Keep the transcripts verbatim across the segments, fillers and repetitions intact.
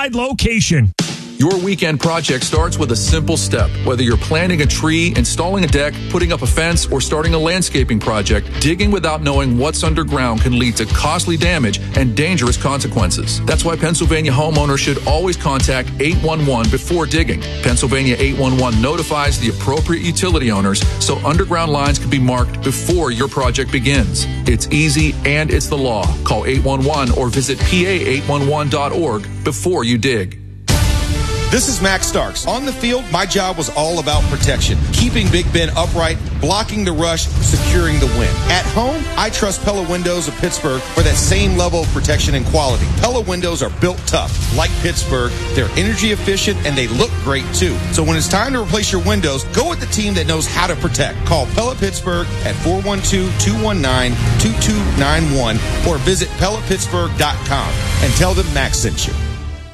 certified location. Your weekend project starts with a simple step. Whether you're planting a tree, installing a deck, putting up a fence, or starting a landscaping project, digging without knowing what's underground can lead to costly damage and dangerous consequences. That's why Pennsylvania homeowners should always contact eight one one before digging. Pennsylvania eight one one notifies the appropriate utility owners so underground lines can be marked before your project begins. It's easy and it's the law. Call eight one one or visit P A eight one one dot org before you dig. This is Max Starks. On the field, my job was all about protection, keeping Big Ben upright, blocking the rush, securing the win. At home, I trust Pella Windows of Pittsburgh for that same level of protection and quality. Pella Windows are built tough, like Pittsburgh. They're energy efficient, and they look great, too. So when it's time to replace your windows, go with the team that knows how to protect. Call Pella Pittsburgh at four one two, two one nine, two two nine one or visit Pella Pittsburgh dot com and tell them Max sent you.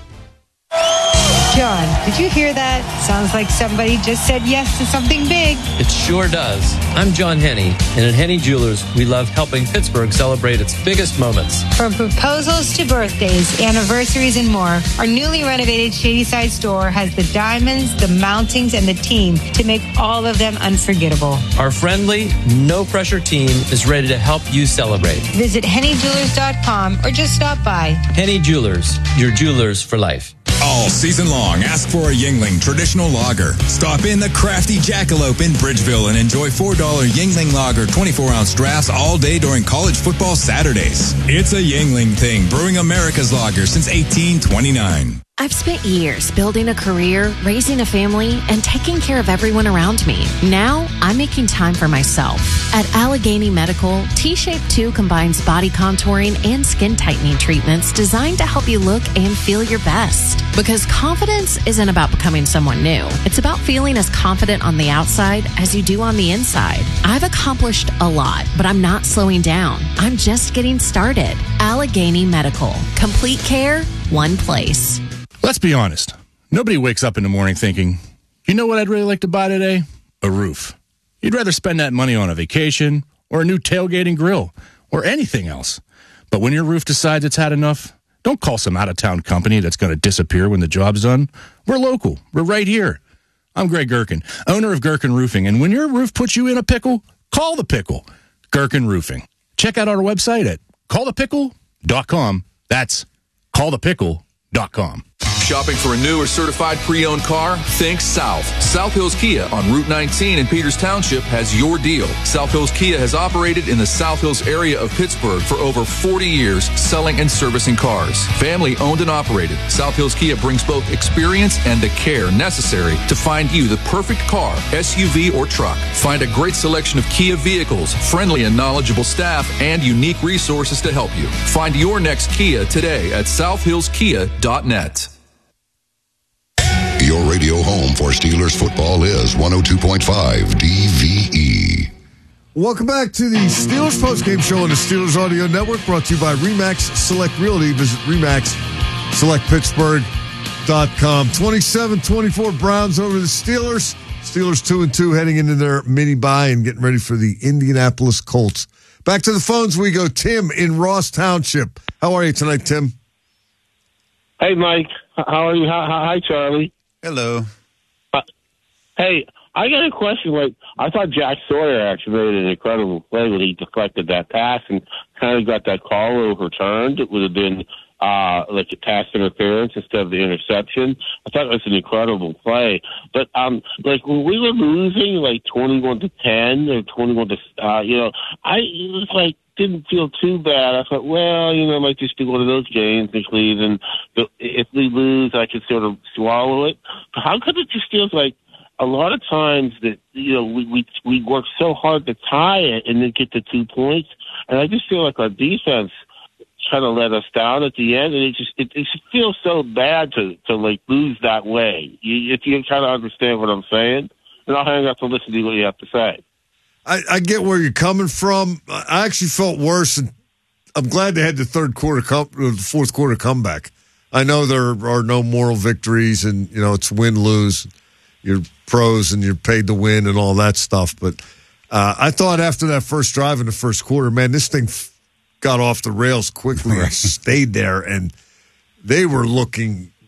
John, did you hear that? Sounds like somebody just said yes to something big. It sure does. I'm John Henney, and at Henney Jewelers, we love helping Pittsburgh celebrate its biggest moments. From proposals to birthdays, anniversaries, and more, our newly renovated Shadyside store has the diamonds, the mountings, and the team to make all of them unforgettable. Our friendly, no-pressure team is ready to help you celebrate. Visit Henney Jewelers dot com or just stop by. Henney Jewelers, your jewelers for life. All season long, ask for a Yuengling traditional lager. Stop in the Crafty Jackalope in Bridgeville and enjoy four dollar Yuengling Lager twenty-four ounce drafts all day during college football Saturdays. It's a Yuengling thing, brewing America's lager since eighteen twenty-nine. I've spent years building a career, raising a family, and taking care of everyone around me. Now, I'm making time for myself. At Allegheny Medical, T-Shape two combines body contouring and skin tightening treatments designed to help you look and feel your best. Because confidence isn't about becoming someone new. It's about feeling as confident on the outside as you do on the inside. I've accomplished a lot, but I'm not slowing down. I'm just getting started. Allegheny Medical. Complete care, one place. Let's be honest. Nobody wakes up in the morning thinking, you know what I'd really like to buy today? A roof. You'd rather spend that money on a vacation or a new tailgating grill or anything else. But when your roof decides it's had enough, don't call some out-of-town company that's going to disappear when the job's done. We're local. We're right here. I'm Greg Gherkin, owner of Gherkin Roofing. And when your roof puts you in a pickle, call the pickle. Gherkin Roofing. Check out our website at call the pickle dot com. That's call the pickle dot com. Shopping for a new or certified pre-owned car? Think South. South Hills Kia on Route nineteen in Peters Township has your deal. South Hills Kia has operated in the South Hills area of Pittsburgh for over forty years, selling and servicing cars. Family owned and operated, South Hills Kia brings both experience and the care necessary to find you the perfect car, S U V or truck. Find a great selection of Kia vehicles, friendly and knowledgeable staff, and unique resources to help you. Find your next Kia today at south hills kia dot net. Your radio home for Steelers football is one oh two point five D V E. Welcome back to the Steelers postgame show on the Steelers Audio Network, brought to you by RE/MAX Select Realty. Visit RE/MAX Select Pittsburgh dot com. twenty-seven twenty-four Browns over the Steelers. Steelers two and two heading into their mini bye and getting ready for the Indianapolis Colts. Back to the phones we go. Tim in Ross Township. How are you tonight, Tim? Hey, Mike. How are you? Hi, Charlie. Hello. Uh, hey, I got a question. Like, I thought Jack Sawyer actually made an incredible play when he deflected that pass and kind of got that call overturned. It would have been uh, like a pass interference instead of the interception. I thought it was an incredible play. But, um, like, when we were losing, like, twenty-one to ten or twenty-one to, uh, you know, I it was like, didn't feel too bad. I thought, well, you know, it might just be one of those games in Cleveland. But if we lose, I could sort of swallow it. But how come it just feels like a lot of times that, you know, we, we, we work so hard to tie it and then get the two points. And I just feel like our defense kind of let us down at the end. And it just, it, it just feels so bad to, to like lose that way. You, if you kind of understand what I'm saying, and I'll hang up and listen to what you have to say. I, I get where you're coming from. I actually felt worse, and I'm glad they had the third quarter, come, the fourth quarter comeback. I know there are no moral victories, and you know it's win lose. You're pros, and you're paid to win, and all that stuff. But uh, I thought after that first drive in the first quarter, man, this thing f- got off the rails quickly and stayed there, and they were looking